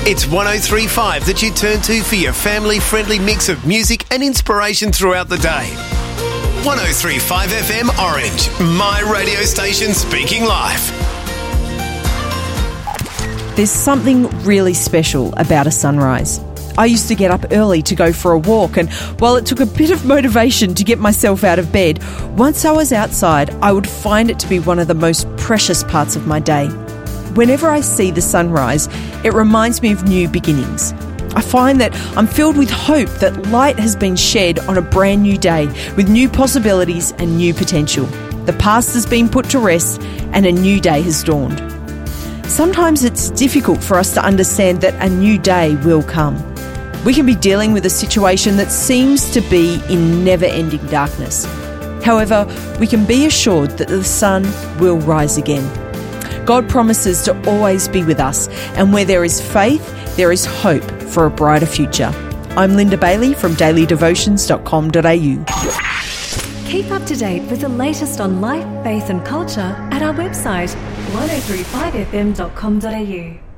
It's 103.5 that you turn to for your family-friendly mix of music and inspiration throughout the day. 103.5 FM Orange, my radio station speaking life. There's something really special about a sunrise. I used to get up early to go for a walk, and while it took a bit of motivation to get myself out of bed, once I was outside, I would find it to be one of the most precious parts of my day. Whenever I see the sunrise, it reminds me of new beginnings. I find that I'm filled with hope that light has been shed on a brand new day with new possibilities and new potential. The past has been put to rest and a new day has dawned. Sometimes it's difficult for us to understand that a new day will come. We can be dealing with a situation that seems to be in never-ending darkness. However, we can be assured that the sun will rise again. God promises to always be with us, and where there is faith, there is hope for a brighter future. I'm Linda Bailey from dailydevotions.com.au. Keep up to date with the latest on life, faith and culture at our website 1035fm.com.au.